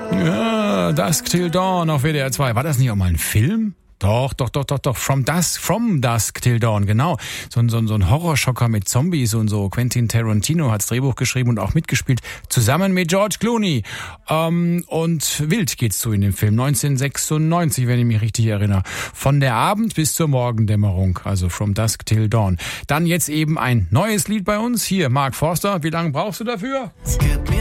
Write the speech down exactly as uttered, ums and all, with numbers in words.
Ja, Dusk Till Dawn auf W D R zwei. War das nicht auch mal ein Film? Doch, doch, doch, doch, doch. From Dusk, From Dusk Till Dawn, genau. So ein, so ein, so ein Horrorschocker mit Zombies und so. Quentin Tarantino hat's Drehbuch geschrieben und auch mitgespielt, zusammen mit George Clooney. Ähm, und wild geht's zu in dem Film. neunzehnhundertsechsundneunzig, wenn ich mich richtig erinnere. Von der Abend bis zur Morgendämmerung, also From Dusk Till Dawn. Dann jetzt eben ein neues Lied bei uns. Hier, Mark Forster. Wie lange brauchst du dafür?